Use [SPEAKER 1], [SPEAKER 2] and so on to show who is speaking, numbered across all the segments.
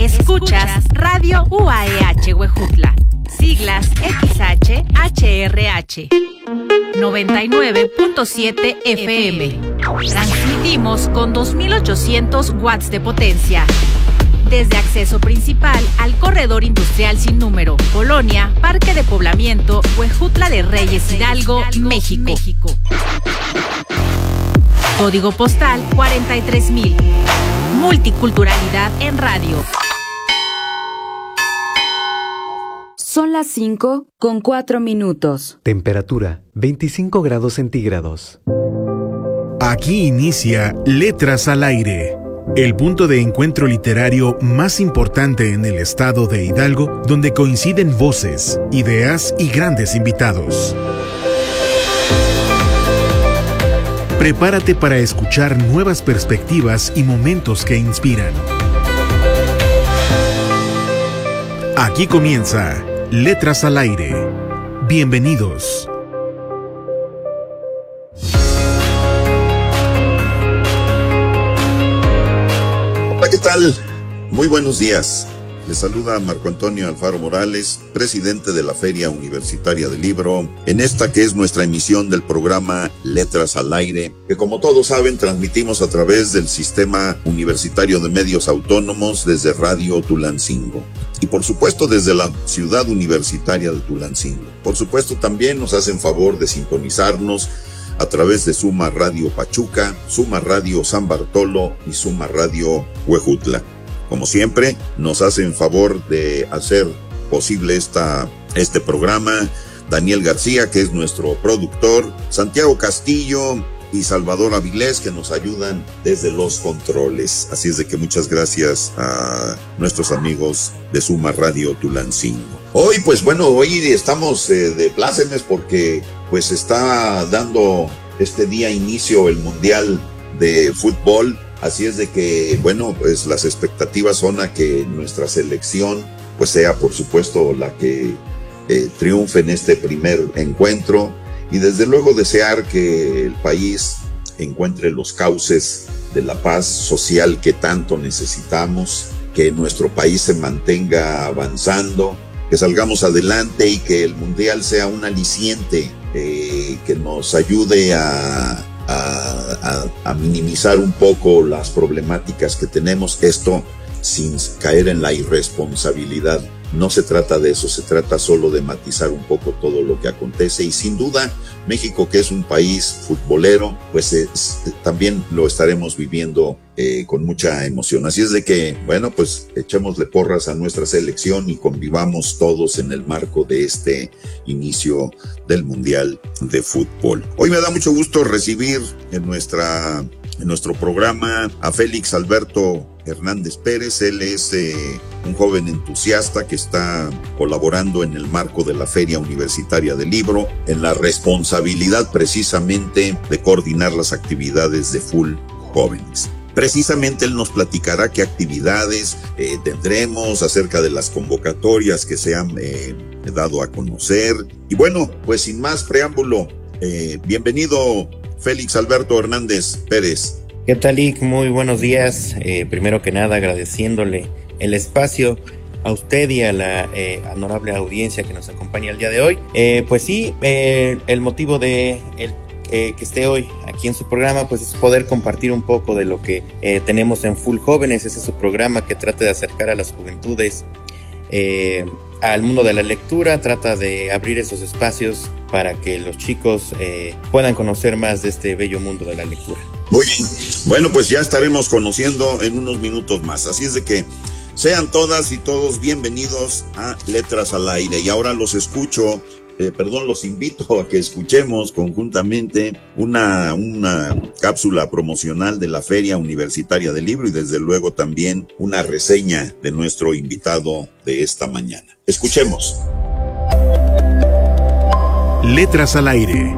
[SPEAKER 1] Escuchas Radio UAEH Huejutla, siglas XHHRH, 99.7 FM. Transmitimos con 2800 watts de potencia. Desde acceso principal al corredor industrial sin número, Colonia, Parque de Poblamiento, Huejutla de Reyes, Hidalgo, México. Código postal 43,000. Multiculturalidad en radio.
[SPEAKER 2] Son las 5:04.
[SPEAKER 3] Temperatura 25 grados centígrados.
[SPEAKER 4] Aquí inicia Letras al Aire, el punto de encuentro literario más importante en el estado de Hidalgo, donde coinciden voces, ideas y grandes invitados. Prepárate para escuchar nuevas perspectivas y momentos que inspiran. Aquí comienza Letras al Aire. Bienvenidos.
[SPEAKER 5] Hola, ¿qué tal? Muy buenos días. Les saluda Marco Antonio Alfaro Morales, presidente de la Feria Universitaria del Libro, en esta que es nuestra emisión del programa Letras al Aire, que como todos saben transmitimos a través del Sistema Universitario de Medios Autónomos desde Radio Tulancingo. Y por supuesto desde la ciudad universitaria de Tulancingo. Por supuesto también nos hacen favor de sintonizarnos a través de Suma Radio Pachuca, Suma Radio San Bartolo y Suma Radio Huejutla. Como siempre, nos hacen favor de hacer posible este programa Daniel García, que es nuestro productor, Santiago Castillo y Salvador Avilés, que nos ayudan desde los controles. Así es de que muchas gracias a nuestros amigos de Suma Radio Tulancingo. Hoy estamos de plácemes porque pues está dando este día inicio el Mundial de Fútbol. Así es de que, pues las expectativas son a que nuestra selección pues sea por supuesto la que triunfe en este primer encuentro, y desde luego desear que el país encuentre los cauces de la paz social que tanto necesitamos, que nuestro país se mantenga avanzando, que salgamos adelante y que el Mundial sea un aliciente que nos ayude a minimizar un poco las problemáticas que tenemos, esto sin caer en la irresponsabilidad. No se trata de eso, se trata solo de matizar un poco todo lo que acontece, y sin duda México, que es un país futbolero, pues también lo estaremos viviendo con mucha emoción. Así es de que, pues echémosle porras a nuestra selección y convivamos todos en el marco de este inicio del Mundial de Fútbol. Hoy me da mucho gusto recibir en nuestro programa a Félix Alberto Hernández Pérez. Él es un joven entusiasta que está colaborando en el marco de la Feria Universitaria del Libro, en la responsabilidad precisamente de coordinar las actividades de Full Jóvenes. Precisamente él nos platicará qué actividades tendremos, acerca de las convocatorias que se han dado a conocer. Y pues sin más preámbulo, bienvenido Félix Alberto Hernández Pérez.
[SPEAKER 6] ¿Qué tal, Ick? Muy buenos días. Primero que nada, agradeciéndole el espacio a usted y a la honorable audiencia que nos acompaña el día de hoy. Pues sí, el motivo de que esté hoy aquí en su programa pues es poder compartir un poco de lo que tenemos en Full Jóvenes. Ese es su programa que trata de acercar a las juventudes al mundo de la lectura, trata de abrir esos espacios para que los chicos puedan conocer más de este bello mundo de la lectura.
[SPEAKER 5] Muy bien, pues ya estaremos conociendo en unos minutos más, así es de que sean todas y todos bienvenidos a Letras al Aire. Y ahora los invito a que escuchemos conjuntamente una cápsula promocional de la Feria Universitaria del Libro, y desde luego también una reseña de nuestro invitado de esta mañana. Escuchemos.
[SPEAKER 4] Letras al Aire.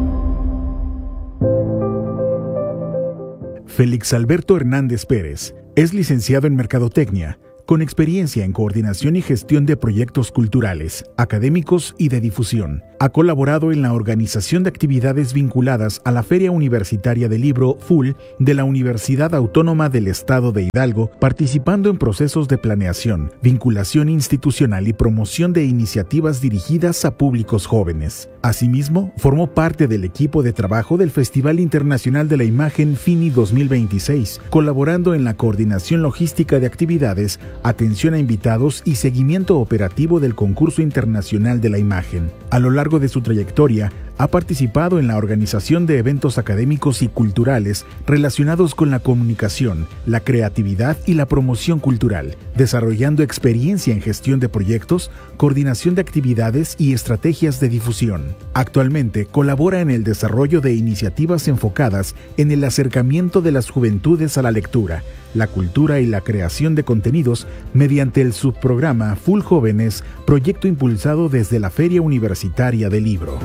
[SPEAKER 4] Félix Alberto Hernández Pérez es licenciado en Mercadotecnia, con experiencia en coordinación y gestión de proyectos culturales, académicos y de difusión. Ha colaborado en la organización de actividades vinculadas a la Feria Universitaria del Libro FUL de la Universidad Autónoma del Estado de Hidalgo, participando en procesos de planeación, vinculación institucional y promoción de iniciativas dirigidas a públicos jóvenes. Asimismo, formó parte del equipo de trabajo del Festival Internacional de la Imagen FINI 2026, colaborando en la coordinación logística de actividades, atención a invitados y seguimiento operativo del Concurso Internacional de la Imagen. A lo largo de su trayectoria, ha participado en la organización de eventos académicos y culturales relacionados con la comunicación, la creatividad y la promoción cultural, desarrollando experiencia en gestión de proyectos, coordinación de actividades y estrategias de difusión. Actualmente colabora en el desarrollo de iniciativas enfocadas en el acercamiento de las juventudes a la lectura, la cultura y la creación de contenidos mediante el subprograma Full Jóvenes, proyecto impulsado desde la Feria Universitaria del Libro.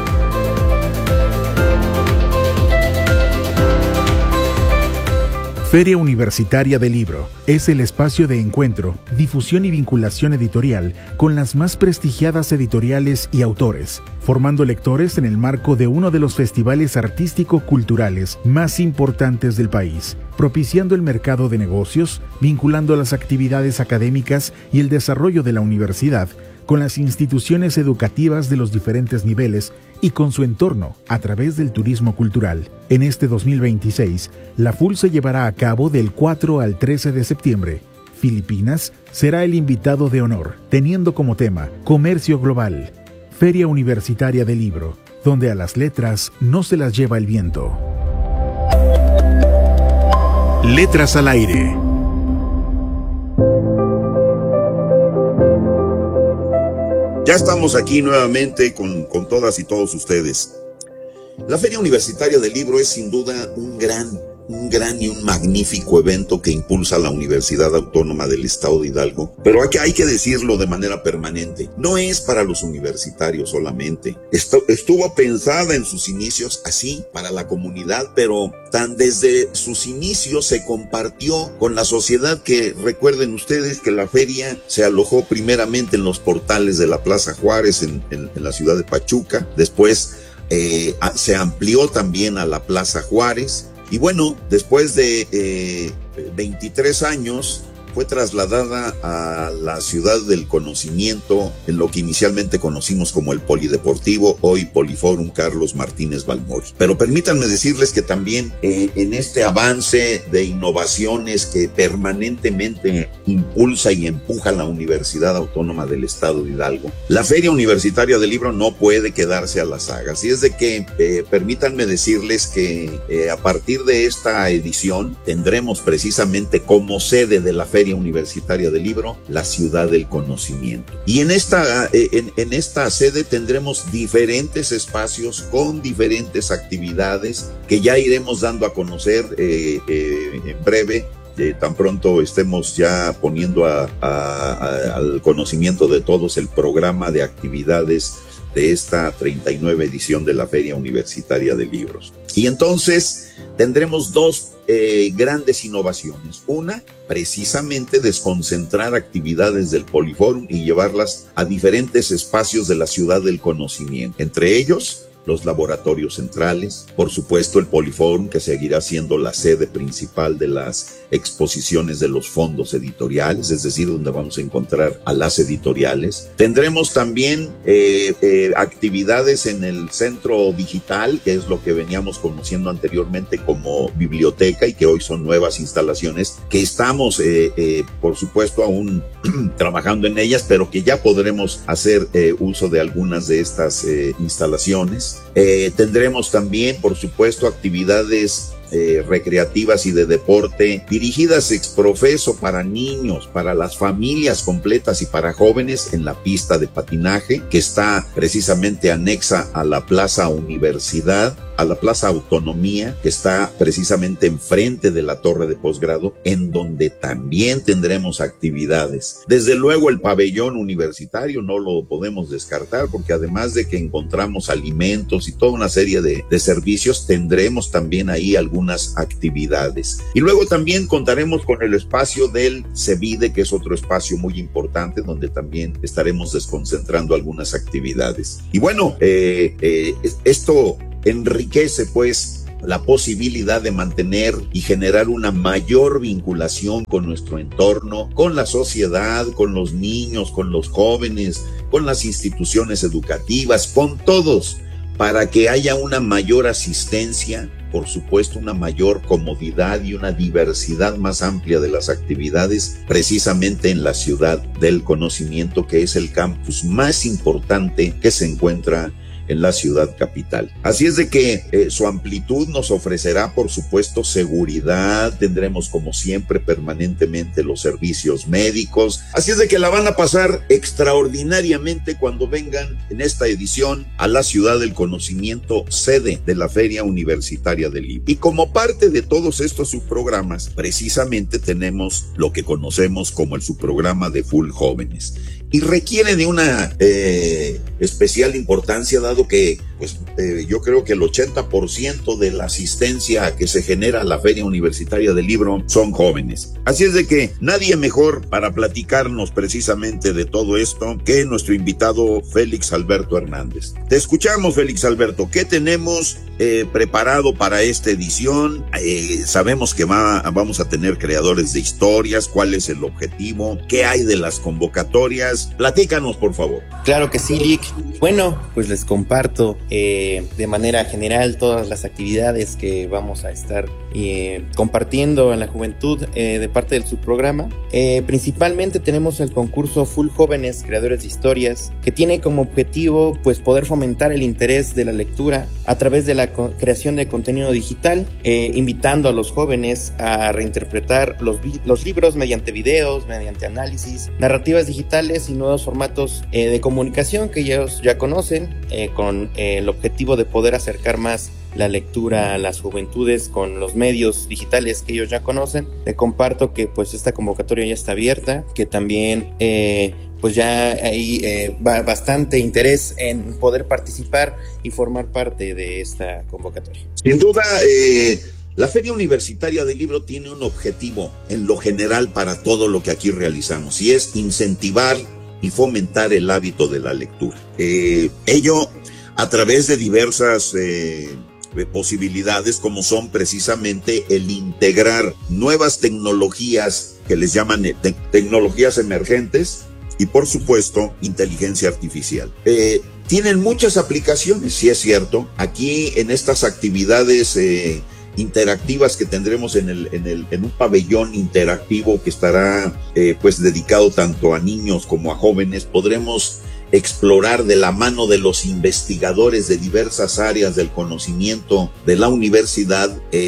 [SPEAKER 4] Feria Universitaria del Libro es el espacio de encuentro, difusión y vinculación editorial con las más prestigiadas editoriales y autores, formando lectores en el marco de uno de los festivales artístico-culturales más importantes del país, propiciando el mercado de negocios, vinculando las actividades académicas y el desarrollo de la universidad con las instituciones educativas de los diferentes niveles y con su entorno a través del turismo cultural. En este 2026, la FUL se llevará a cabo del 4 al 13 de septiembre. Filipinas será el invitado de honor, teniendo como tema Comercio Global. Feria Universitaria del Libro, donde a las letras no se las lleva el viento. Letras al aire.
[SPEAKER 5] Ya estamos aquí nuevamente con todas y todos ustedes. La Feria Universitaria del Libro es sin duda un gran y un magnífico evento que impulsa la Universidad Autónoma del Estado de Hidalgo, pero hay que decirlo de manera permanente, no es para los universitarios solamente. Estuvo pensada en sus inicios así, para la comunidad, pero tan desde sus inicios se compartió con la sociedad que, recuerden ustedes que la feria se alojó primeramente en los portales de la Plaza Juárez en la ciudad de Pachuca, después se amplió también a la Plaza Juárez. Y bueno, después de 23 años fue trasladada a la Ciudad del Conocimiento, en lo que inicialmente conocimos como el Polideportivo, hoy Poliforum Carlos Martínez Balmori. Pero permítanme decirles que también en este avance de innovaciones que permanentemente impulsa y empuja la Universidad Autónoma del Estado de Hidalgo, la Feria Universitaria del Libro no puede quedarse a la saga. Así es de que permítanme decirles que a partir de esta edición tendremos precisamente como sede de la Feria Universitaria del Libro la Ciudad del Conocimiento. Y en esta sede tendremos diferentes espacios con diferentes actividades que ya iremos dando a conocer en breve. Tan pronto estemos ya poniendo al conocimiento de todos el programa de actividades de esta 39 edición de la Feria Universitaria de Libros. Y entonces tendremos dos grandes innovaciones. Una, precisamente desconcentrar actividades del Poliforum y llevarlas a diferentes espacios de la Ciudad del Conocimiento. Entre ellos, los laboratorios centrales, por supuesto el Poliforum, que seguirá siendo la sede principal de las exposiciones de los fondos editoriales, es decir, donde vamos a encontrar a las editoriales. Tendremos también actividades en el centro digital, que es lo que veníamos conociendo anteriormente como biblioteca y que hoy son nuevas instalaciones que estamos, por supuesto, aún trabajando en ellas, pero que ya podremos hacer uso de algunas de estas instalaciones. Tendremos también, por supuesto, actividades recreativas y de deporte dirigidas ex profeso para niños, para las familias completas y para jóvenes en la pista de patinaje que está precisamente anexa a la Plaza Universidad. a la Plaza Autonomía, que está precisamente enfrente de la torre de posgrado, en donde también tendremos actividades. Desde luego el pabellón universitario no lo podemos descartar, porque además de que encontramos alimentos y toda una serie de servicios, tendremos también ahí algunas actividades. Y luego también contaremos con el espacio del CEBIDE, que es otro espacio muy importante, donde también estaremos desconcentrando algunas actividades. Y bueno, esto enriquece pues la posibilidad de mantener y generar una mayor vinculación con nuestro entorno, con la sociedad, con los niños, con los jóvenes, con las instituciones educativas, con todos, para que haya una mayor asistencia, por supuesto una mayor comodidad y una diversidad más amplia de las actividades, precisamente en la ciudad del conocimiento, que es el campus más importante que se encuentra en la ciudad capital. Así es de que su amplitud nos ofrecerá, por supuesto, seguridad. Tendremos, como siempre, permanentemente los servicios médicos. Así es de que la van a pasar extraordinariamente cuando vengan en esta edición a la ciudad del conocimiento, sede de la Feria Universitaria del Libro. Y como parte de todos estos subprogramas, precisamente tenemos lo que conocemos como el subprograma de Full Jóvenes. Y requiere de una especial importancia, dado que yo creo que el 80% de la asistencia que se genera a la Feria Universitaria del Libro son jóvenes. Así es de que nadie mejor para platicarnos precisamente de todo esto que nuestro invitado Félix Alberto Hernández. Te escuchamos, Félix Alberto. ¿Qué tenemos preparado para esta edición? Sabemos que vamos a tener creadores de historias. ¿Cuál es el objetivo? ¿Qué hay de las convocatorias? Platícanos, por favor.
[SPEAKER 6] Claro que sí, Lick. Bueno, pues les comparto de manera general todas las actividades que vamos a estar compartiendo en la juventud de parte del subprograma. Principalmente tenemos el concurso Full Jóvenes Creadores de Historias, que tiene como objetivo pues poder fomentar el interés de la lectura a través de la creación de contenido digital, invitando a los jóvenes a reinterpretar los libros mediante videos, mediante análisis, narrativas digitales y nuevos formatos de comunicación que ellos ya conocen, con el objetivo de poder acercar más la lectura a las juventudes con los medios digitales que ellos ya conocen. Te comparto que pues esta convocatoria ya está abierta, que también pues ya hay bastante interés en poder participar y formar parte de esta convocatoria.
[SPEAKER 5] Sin duda, la Feria Universitaria del Libro tiene un objetivo en lo general para todo lo que aquí realizamos, y es incentivar y fomentar el hábito de la lectura. Ello a través de diversas posibilidades, como son precisamente el integrar nuevas tecnologías que les llaman tecnologías emergentes y, por supuesto, inteligencia artificial. Tienen muchas aplicaciones, sí es cierto. Aquí en estas actividades interactivas que tendremos en un pabellón interactivo que estará pues dedicado tanto a niños como a jóvenes, podremos explorar de la mano de los investigadores de diversas áreas del conocimiento de la universidad,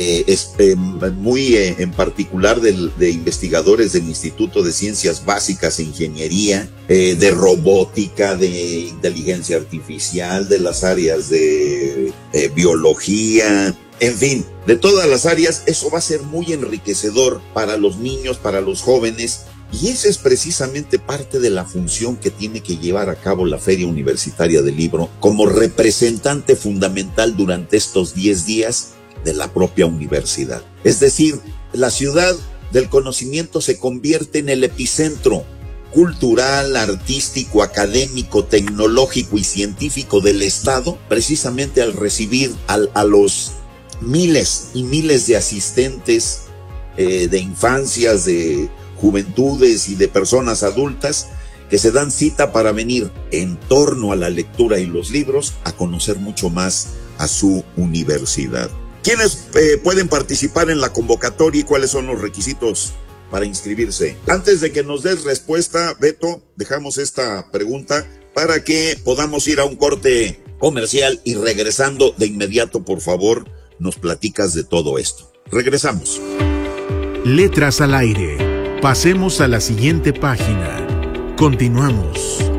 [SPEAKER 5] muy en particular de investigadores del Instituto de Ciencias Básicas e Ingeniería, de robótica, de inteligencia artificial, de las áreas de biología, en fin, de todas las áreas. Eso va a ser muy enriquecedor para los niños, para los jóvenes. Y esa es precisamente parte de la función que tiene que llevar a cabo la Feria Universitaria del Libro como representante fundamental durante estos 10 días de la propia universidad. Es decir, la ciudad del conocimiento se convierte en el epicentro cultural, artístico, académico, tecnológico y científico del Estado, precisamente al recibir a los miles y miles de asistentes de infancias, de juventudes y de personas adultas que se dan cita para venir en torno a la lectura y los libros a conocer mucho más a su universidad. ¿Quiénes pueden participar en la convocatoria y cuáles son los requisitos para inscribirse? Antes de que nos des respuesta, Beto, dejamos esta pregunta para que podamos ir a un corte comercial y regresando de inmediato, por favor, nos platicas de todo esto. Regresamos.
[SPEAKER 4] Letras al aire. Pasemos a la siguiente página. Continuamos.